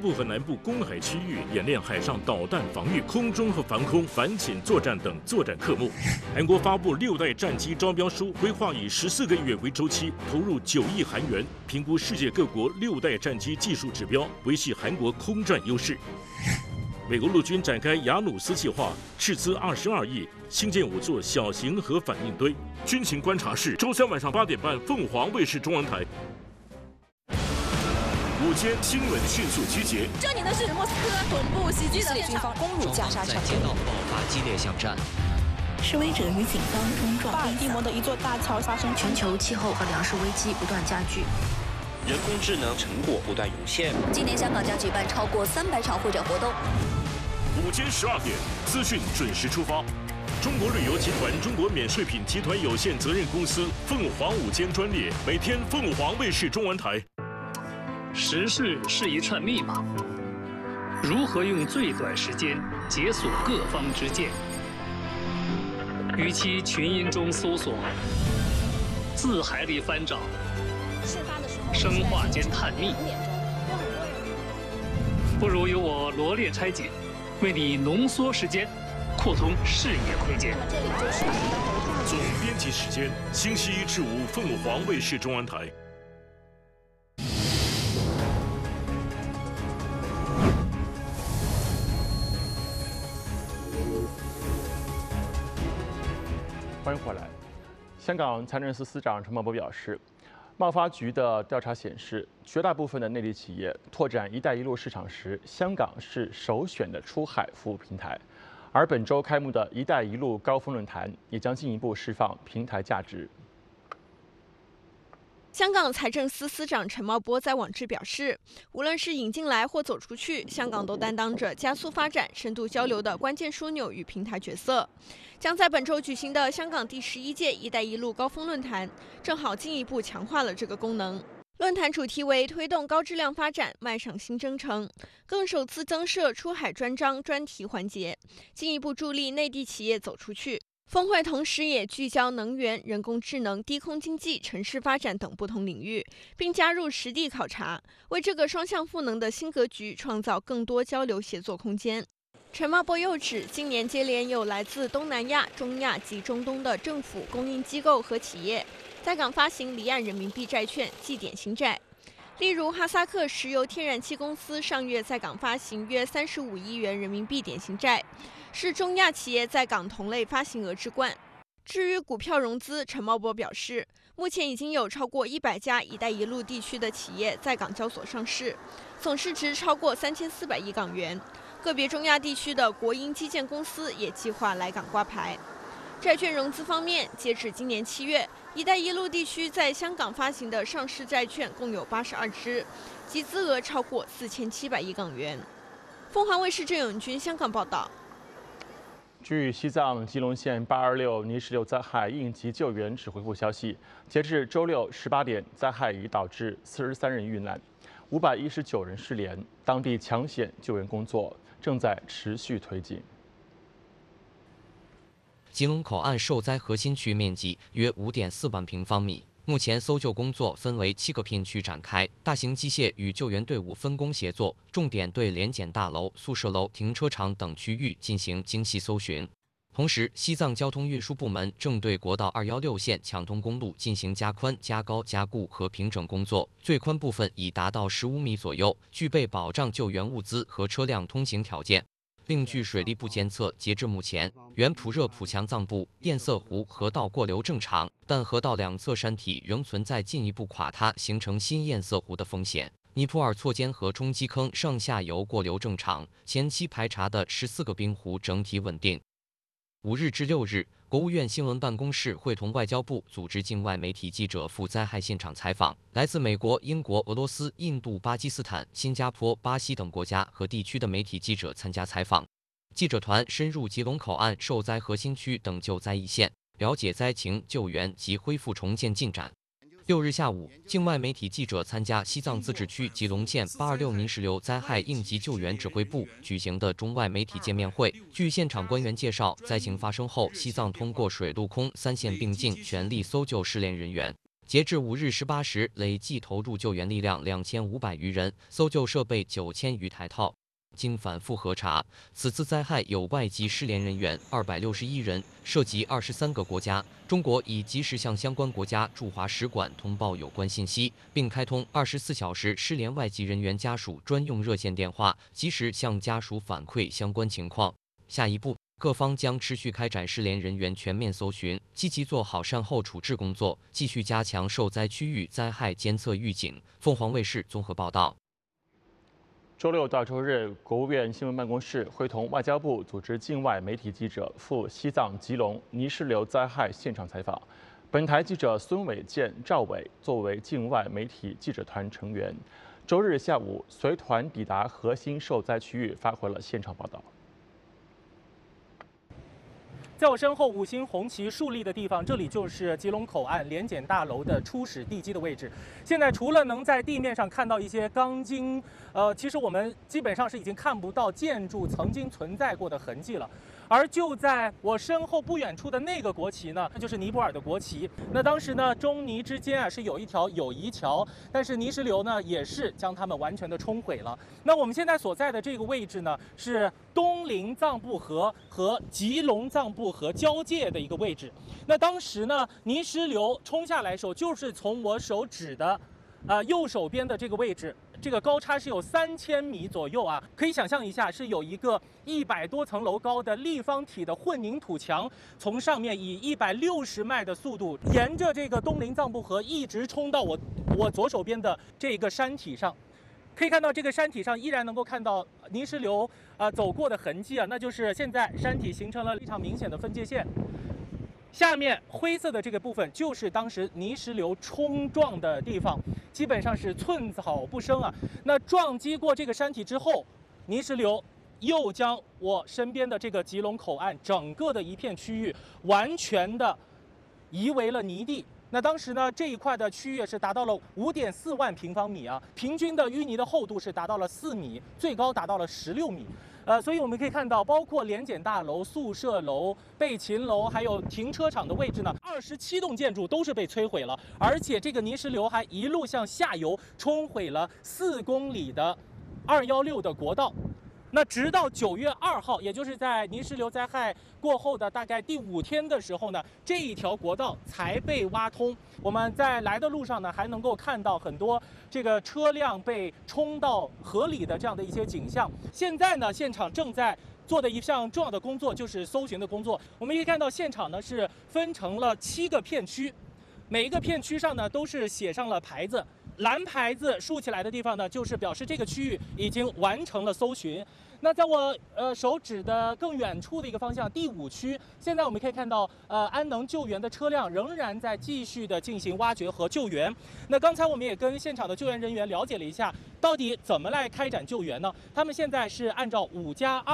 部和南部公海区域演练海上导弹防御、空中和防空、反潜作战等作战科目。韩国发布6代战机招标书，规划以14个月为周期，投入9亿韩元，评估世界各国6代战机技术指标，维系韩国空战优势。美国陆军展开雅努斯计划，斥资22亿，新建5座小型核反应堆。军情观察室，周3晚上8点半，凤凰卫视中文台。午间新闻迅速集结。 这里的是莫斯科总部袭击的军方攻入加沙城， 在街道爆发激烈巷战。 示威者与警方冲撞。 巴尔的摩的一座大桥发生全球气候和粮食危机不断加剧。 人工智能成果不断涌现。 今年香港将举办超过300场会展活动。 午间12点，资讯准时出发。中国旅游集团中国免税品集团有限责任公司凤凰午间专列，每天凤凰卫视中文台。 时事是一串密码，如何用最短时间解锁各方之见？与其群音中搜索，字海里翻找，生化间探秘，不如由我罗列拆解，为你浓缩时间，扩通视野空间。 总编辑时间：星期1至5，凤凰卫视中文台。 欢迎回来。香港财政司司长陈茂波表示，贸发局的调查显示，绝大部分的内地企业拓展“一带一路”市场时，香港是首选的出海服务平台。而本周开幕的“一带一路”高峰论坛也将进一步释放平台价值。 香港财政司司长陈茂波在网志表示，无论是引进来或走出去，香港都担当着加速发展、深度交流的关键枢纽与平台角色。将在本周举行的香港第11届“一带一路”高峰论坛，正好进一步强化了这个功能。论坛主题为推动高质量发展，迈上新征程，更首次增设出海专章专题环节，进一步助力内地企业走出去。峰会同时也聚焦能源、人工智能、低空经济、城市发展等不同领域，并加入实地考察，为这个双向赋能的新格局创造更多交流协作空间。陈茂波又指，今年接连有来自东南亚、中亚及中东的政府、公营机构和企业在港发行离岸人民币债券祭点新债。例如，哈萨克石油天然气公司上月在港发行约35亿元人民币典型债，是中亚企业在港同类发行额之冠。至于股票融资，陈茂波表示，目前已经有超过100家“一带一路”地区的企业在港交所上市，总市值超过3400亿港元。个别中亚地区的国营基建公司也计划来港挂牌。债券融资方面，截止今年7月，“一带一路”地区在香港发行的上市债券共有82支，集资额超过4700亿港元。凤凰卫视郑永军香港报道。 据西藏吉隆县826泥石流灾害应急救援指挥部消息，截至周六18点，灾害已导致43人遇难，519人失联，当地抢险救援工作正在持续推进。 吉隆口岸受灾核心区面积约5.4万平方米，目前搜救工作分为7个片区展开，大型机械与救援队伍分工协作，重点对联检大楼、宿舍楼、停车场等区域进行精细搜寻。同时，西藏交通运输部门正对国道216线抢通公路进行加宽、加高、加固和平整工作，最宽部分已达到15米左右，具备保障救援物资和车辆通行条件。另据水利部监测，截至目前，原普热普强藏部堰塞湖河道过流正常，但河道两侧山体仍存在进一步垮塌形成新堰塞湖的风险。尼泊尔错间和冲积坑上下游过流正常，前期排查的14个冰湖整体稳定。5日至6日，国务院新闻办公室会同外交部组织境外媒体记者赴灾害现场采访，来自美国、英国、俄罗斯、印度、巴基斯坦、新加坡、巴西等国家和地区的媒体记者参加采访。记者团深入吉隆口岸受灾核心区等救灾一线，了解灾情、救援及恢复重建进展。6日下午，境外媒体记者参加西藏自治区吉隆县826泥石流灾害应急救援指挥部举行的中外媒体见面会。据现场官员介绍，灾情发生后，西藏通过水陆空3线并进，全力搜救失联人员。 截至5日18时，累计投入救援力量2500余人，搜救设备9000余台套。经反复核查，此次灾害有外籍失联人员261人，涉及23个国家。中国已及时向相关国家驻华使馆通报有关信息，并开通24小时失联外籍人员家属专用热线电话，及时向家属反馈相关情况。下一步，各方将持续开展失联人员全面搜寻，积极做好善后处置工作，继续加强受灾区域灾害监测预警。凤凰卫视综合报道。 周6到周日，国务院新闻办公室会同外交部组织境外媒体记者赴西藏吉隆泥石流灾害现场采访。本台记者孙伟健、赵伟作为境外媒体记者团成员，周日下午随团抵达核心受灾区域，发回了现场报道。 在我身后5星红旗竖立的地方，这里就是吉隆口岸联检大楼的初始地基的位置。现在除了能在地面上看到一些钢筋，其实我们基本上是已经看不到建筑曾经存在过的痕迹了。而就在我身后不远处的那个国旗呢，那就是尼泊尔的国旗。那当时呢，中尼之间是有一条友谊桥，但是泥石流呢也是将它们完全的冲毁了。那我们现在所在的这个位置呢，是东林藏布河和吉隆藏布河交界的一个位置。那当时呢，泥石流冲下来的时候，就是从我手指的右手边的这个位置。这个高差是有3000米左右啊，可以想象一下，是有一个100多层楼高的立方体的混凝土墙，从上面以160迈的速度，沿着这个东林藏布河一直冲到我左手边的这个山体上。可以看到这个山体上依然能够看到泥石流走过的痕迹啊，那就是现在山体形成了非常明显的分界线。下面灰色的这个部分就是当时泥石流冲撞的地方，基本上是寸草不生啊。那撞击过这个山体之后，泥石流又将我身边的这个吉隆口岸整个的一片区域完全的夷为了泥地。那当时呢，这一块的区域是达到了5.4万平方米啊，平均的淤泥的厚度是达到了4米，最高达到了16米。所以我们可以看到，包括联检大楼、宿舍楼、备勤楼，还有停车场的位置呢，27栋建筑都是被摧毁了，而且这个泥石流还一路向下游冲毁了4公里的216的国道。那直到9月2号，也就是在泥石流灾害过后的大概第5天的时候呢，这一条国道才被挖通。我们在来的路上呢，还能够看到很多这个车辆被冲到河里的这样的一些景象。现在呢，现场正在做的一项重要的工作就是搜寻的工作。我们可以看到现场呢是分成了7个片区，每一个片区上呢都是写上了牌子。蓝牌子竖起来的地方呢，就是表示这个区域已经完成了搜寻。那在我手指的更远处的一个方向，第5区，现在我们可以看到，安能救援的车辆仍然在继续的进行挖掘和救援。那刚才我们也跟现场的救援人员了解了一下，到底怎么来开展救援呢？他们现在是按照5+2。